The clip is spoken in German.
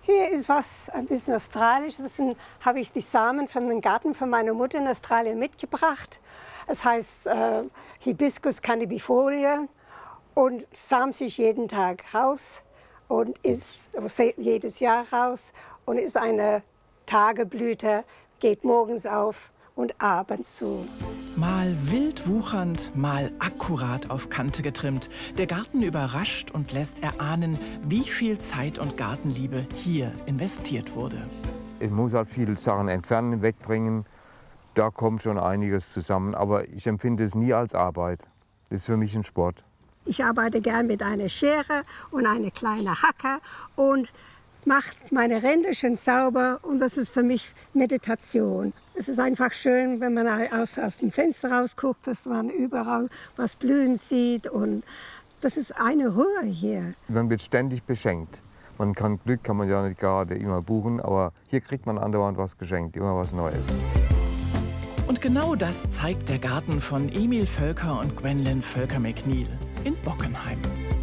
Hier ist was ein bisschen australisch. Habe ich die Samen von dem Garten von meiner Mutter in Australien mitgebracht. Es heißt Hibiscus cannabifolia und samt sich jeden Tag raus und ist jedes Jahr raus und ist eine Tageblüte, geht morgens auf und abends zu. Mal wild wuchernd, mal akkurat auf Kante getrimmt. Der Garten überrascht und lässt erahnen, wie viel Zeit und Gartenliebe hier investiert wurde. Ich muss halt viele Sachen entfernen, wegbringen. Da kommt schon einiges zusammen. Aber ich empfinde es nie als Arbeit. Das ist für mich ein Sport. Ich arbeite gern mit einer Schere und einer kleinen Hacke und mache meine Ränder schön sauber. Und das ist für mich Meditation. Es ist einfach schön, wenn man aus dem Fenster rausguckt, dass man überall was blühen sieht. Und das ist eine Ruhe hier. Man wird ständig beschenkt. Glück kann man ja nicht gerade immer buchen, aber hier kriegt man andauernd was geschenkt, immer was Neues. Und genau das zeigt der Garten von Emil Völker und Gwendolyn Völker-McNeil in Bockenheim.